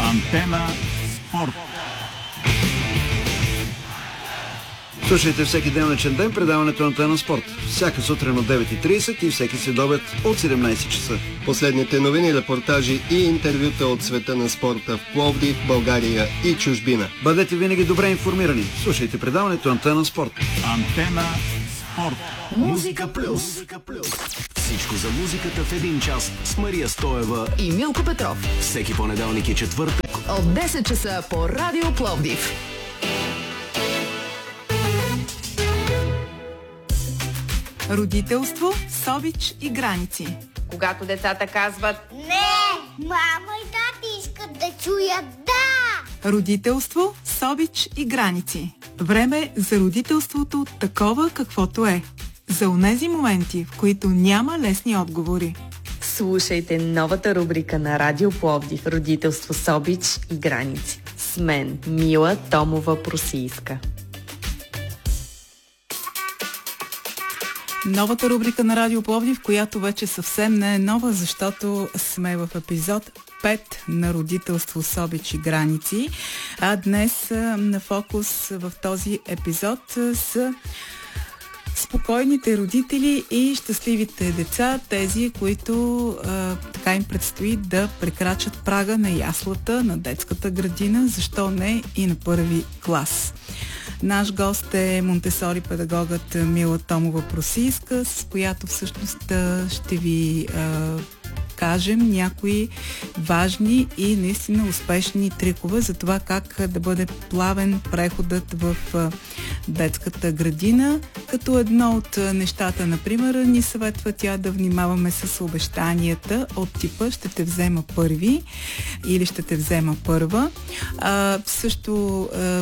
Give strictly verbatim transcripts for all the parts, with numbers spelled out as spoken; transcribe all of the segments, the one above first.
Антена спорт. Слушайте всеки делничен ден предаването на Антена спорт. Всяка сутрин от девет и трийсет и всеки следобед от седемнайсет часа. Последните новини, репортажи и интервюта от света на спорта в Пловдив, България и чужбина. Бъдете винаги добре информирани. Слушайте предаването Антена спорт. Антена спорт. Музика плюс. Всичко за музиката в един час с Мария Стоева и Милко Петров. Всеки понеделник и четвъртък от десет часа по Радио Пловдив. Родителство, собич и граници. Когато децата казват не, мама и тати искат да чуят да. Родителство, собич и граници. Време за родителството такова каквото е. За онези моменти, в които няма лесни отговори. Слушайте новата рубрика на Радио Пловдив "Родителство, собич и граници" с мен, Мила Томова Просийска. Новата рубрика на Радио Пловдив, която вече съвсем не е нова, защото сме в епизод пет на Родителство, собич и граници. А днес на фокус в този епизод са спокойните родители и щастливите деца, тези, които а, така им предстои да прекрачат прага на яслата, на детската градина, защо не и на първи клас. Наш гост е монтесори педагогът Мила Томова Просийска, с която всъщност ще ви а, кажем някои важни и наистина успешни трикове за това как да бъде плавен преходът в детската градина. Като едно от нещата, например, ни съветва тя да внимаваме с обещанията от типа "ще те взема първи" или "ще те взема първа". А, също а,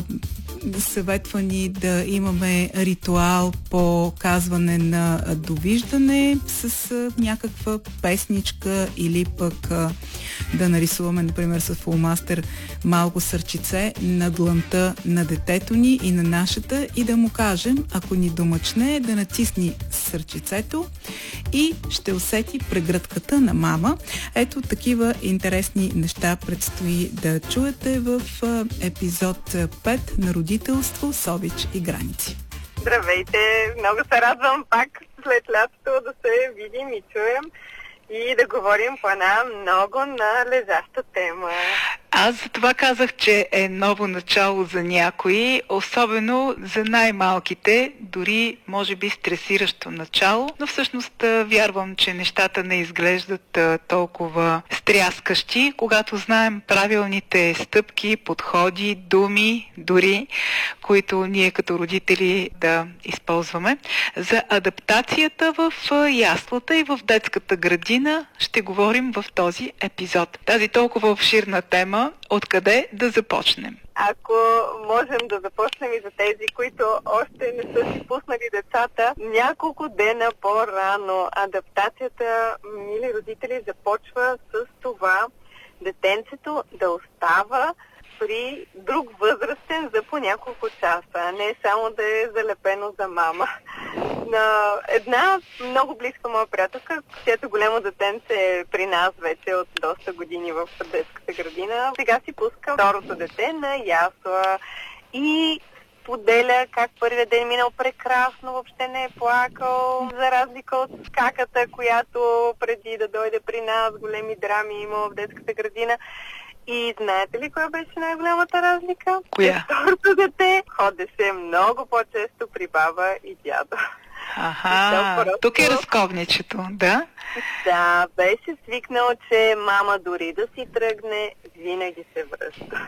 съветва ни да имаме ритуал по казване на довиждане с а, някаква песничка или пък а, да нарисуваме, например, с фломастер малко сърчице на дланта на детето ни и на нашата и да му кажем, ако ни домъчне, да натисни сърчицето и ще усети прегръдката на мама. Ето такива интересни неща предстои да чуете в епизод пет на Родителство, собич и граници. Здравейте! Много се радвам пак след лятото да се видим и чуем и да говорим по една много належаща тема. Аз за това казах, че е ново начало за някои, особено за най-малките, дори може би стресиращо начало, но всъщност вярвам, че нещата не изглеждат толкова стряскащи, когато знаем правилните стъпки, подходи, думи, дори, които ние като родители да използваме. За адаптацията в яслата и в детската градина ще говорим в този епизод. Тази толкова обширна тема, откъде да започнем? Ако можем да започнем и за тези, които още не са си пуснали децата, няколко дена по-рано адаптацията, мили родители, започва с това детенцето да остава при друг възрастен за по няколко часа, а не само да е залепено за мама. На една много близка моя приятелка, чието голямо детенце е при нас вече от доста години в детската градина, сега си пуска второто дете на ясла и поделя как първият ден минал прекрасно, въобще не е плакал, за разлика от каката, която преди да дойде при нас големи драми има в детската градина. И знаете ли коя беше най-голямата разлика? Коя? Второто дете ходеше много по-често при баба и дядо. Аха, просто... тук е разковничето, да? Да, беше свикнал, че мама дори да си тръгне, винаги се връща.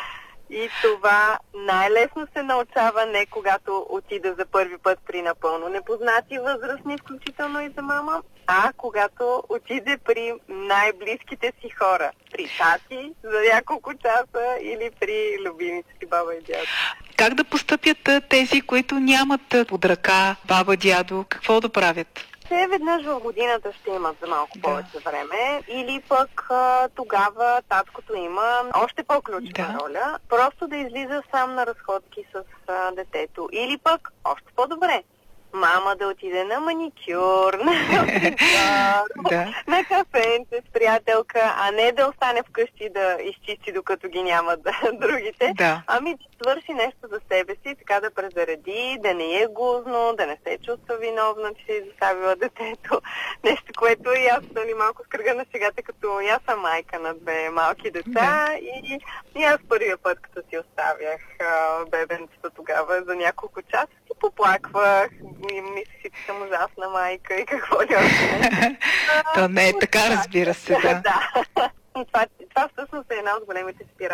И това най-лесно се научава не когато отида за първи път при напълно непознати възрастни, включително и за мама, а когато отиде при най-близките си хора. При тати за няколко часа или при любимите си баба и дядо. Как да постъпят тези, които нямат под ръка баба, дядо? Какво да правят? Те веднъж в годината ще имат за малко повече да. време или пък а, тогава таткото има още по-ключова да. роля. Просто да излиза сам на разходки с а, детето. Или пък, още по-добре, мама да отиде на маникюр, на маникюр, на кафенце с приятелка, а не да остане вкъщи да изчисти докато ги няма другите. Да. Ами да свърши нещо за себе си, така да презареди, да не е гузно, да не се чувства виновна, че се изоставила детето. Нещо, което и аз нали, малко с кръга на шегата, като аз съм майка на две малки деца да. и, и аз първия път, като си оставях а, бебенцата тогава за няколко часа, си поплаквах и мислих, че съм ужасна майка и какво ли още. То не е така, разбира се, да. да. Това, това всъщност е една от големите спирали.